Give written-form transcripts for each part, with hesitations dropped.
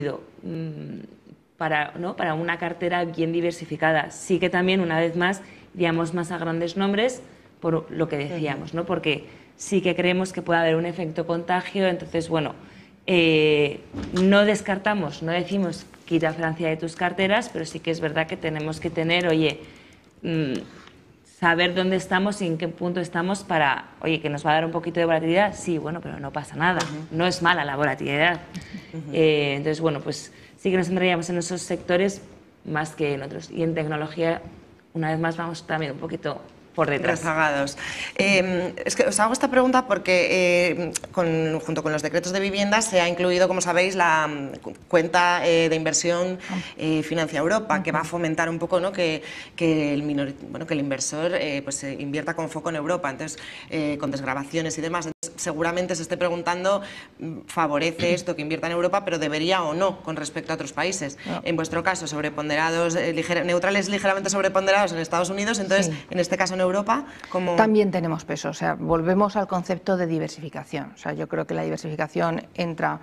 para una cartera bien diversificada. Sí que también, una vez más, iríamos más a grandes nombres por lo que decíamos, ¿no? Porque sí que creemos que puede haber un efecto contagio. Entonces, bueno, no descartamos, no decimos quita Francia de tus carteras, pero sí que es verdad que tenemos que tener, saber dónde estamos y en qué punto estamos para, que nos va a dar un poquito de volatilidad, sí, bueno, pero no pasa nada, no es mala la volatilidad. Entonces, bueno, pues sí que nos centraríamos en esos sectores más que en otros. Y en tecnología, una vez más, vamos también un poquito por detrás. Rezagados. Es que os hago esta pregunta porque junto con los decretos de vivienda se ha incluido, como sabéis, la cuenta de inversión Financia Europa, que va a fomentar un poco, ¿no?, que el inversor pues invierta con foco en Europa, entonces con desgravaciones y demás. Entonces, seguramente se esté preguntando, ¿favorece esto que invierta en Europa, pero debería o no con respecto a otros países? No. En vuestro caso, sobreponderados, neutrales ligeramente sobreponderados en Estados Unidos, entonces, sí, en este caso en Europa, ¿cómo? También tenemos peso, o sea, volvemos al concepto de diversificación. O sea, yo creo que la diversificación entra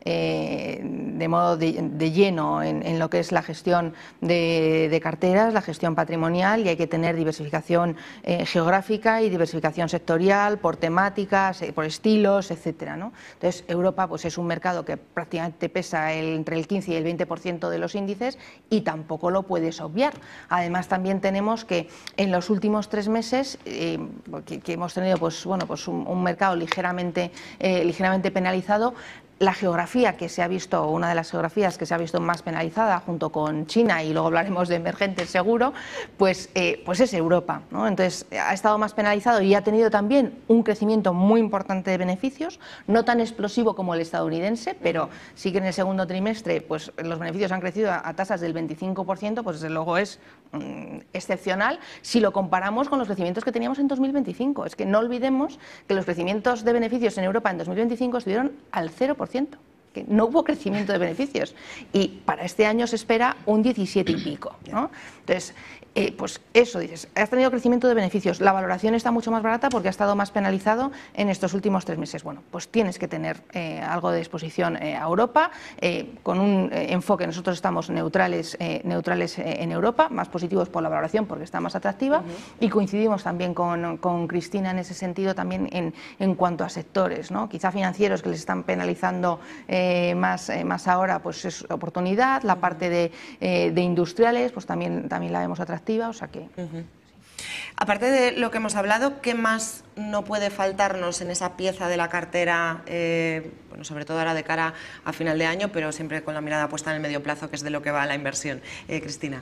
de modo de lleno en lo que es la gestión de carteras, la gestión patrimonial, y hay que tener diversificación geográfica y diversificación sectorial por temáticas, por estilos, etcétera, ¿no? Entonces, Europa pues es un mercado que prácticamente pesa entre el 15 y el 20% de los índices y tampoco lo puedes obviar. Además, también tenemos que en los últimos 3 meses que hemos tenido un mercado ligeramente penalizado. La geografía que se ha visto, una de las geografías que se ha visto más penalizada junto con China, y luego hablaremos de emergentes seguro, pues es Europa, ¿no? Entonces ha estado más penalizado y ha tenido también un crecimiento muy importante de beneficios, no tan explosivo como el estadounidense, pero sí que en el segundo trimestre pues los beneficios han crecido a tasas del 25%, pues desde luego es excepcional si lo comparamos con los crecimientos que teníamos en 2025. Es que no olvidemos que los crecimientos de beneficios en Europa en 2025 estuvieron al 0%. Que no hubo crecimiento de beneficios, y para este año se espera un 17 y pico, ¿no? Entonces, pues eso dices, has tenido crecimiento de beneficios, la valoración está mucho más barata porque ha estado más penalizado en estos últimos 3 meses. Bueno, pues tienes que tener algo de exposición a Europa, con un enfoque. Nosotros estamos neutrales en Europa, más positivos por la valoración porque está más atractiva, y coincidimos también con Cristina en ese sentido también en cuanto a sectores, ¿no? Quizá financieros, que les están penalizando más ahora, pues es oportunidad. La parte de industriales pues también la vemos atractiva, o sea que... Aparte de lo que hemos hablado, ¿qué más no puede faltarnos en esa pieza de la cartera, sobre todo ahora de cara a final de año, pero siempre con la mirada puesta en el medio plazo, que es de lo que va la inversión? Cristina.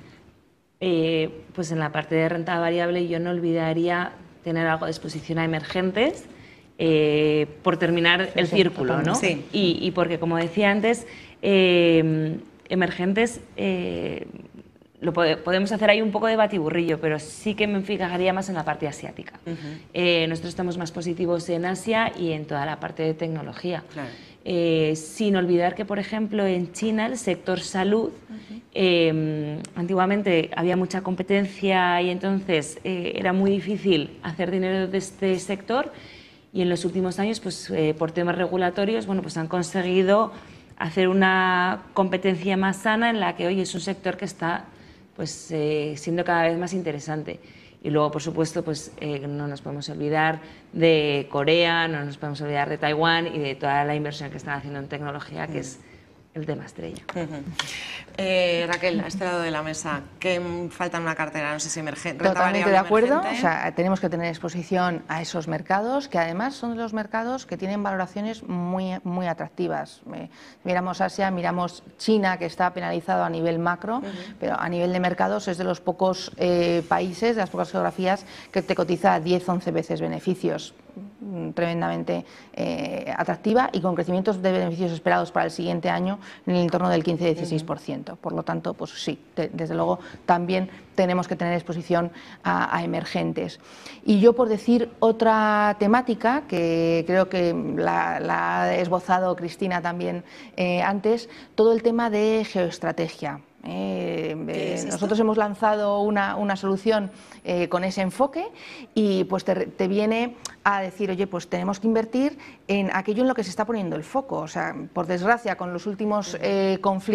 Pues en la parte de renta variable yo no olvidaría tener algo de exposición a emergentes, por terminar el círculo, ¿no? Sí. Y porque, como decía antes, emergentes podemos hacer ahí un poco de batiburrillo, pero sí que me fijaría más en la parte asiática. Nosotros estamos más positivos en Asia y en toda la parte de tecnología. Claro. Sin olvidar que, por ejemplo, en China el sector salud, antiguamente había mucha competencia y entonces era muy difícil hacer dinero de este sector, y en los últimos años, pues por temas regulatorios, pues han conseguido hacer una competencia más sana en la que hoy es un sector que está siendo cada vez más interesante. Y luego, por supuesto, no nos podemos olvidar de Corea, no nos podemos olvidar de Taiwán y de toda la inversión que están haciendo en tecnología, que es el tema estrella. Raquel, a este lado de la mesa, ¿qué falta en una cartera? No sé si emergente. Totalmente de acuerdo. O sea, tenemos que tener exposición a esos mercados, que además son de los mercados que tienen valoraciones muy atractivas. Miramos Asia, miramos China, que está penalizado a nivel macro, pero a nivel de mercados es de los pocos países, de las pocas geografías que te cotiza 10-11 veces beneficios. Tremendamente atractiva, y con crecimientos de beneficios esperados para el siguiente año en el entorno del 15-16%. Por lo tanto, pues sí, desde luego también tenemos que tener exposición a emergentes. Y yo, por decir otra temática que creo que la ha esbozado Cristina también antes, todo el tema de geoestrategia. Nosotros hemos lanzado una solución con ese enfoque, y pues te viene a decir, oye, pues tenemos que invertir en aquello en lo que se está poniendo el foco. O sea, por desgracia, con los últimos conflictos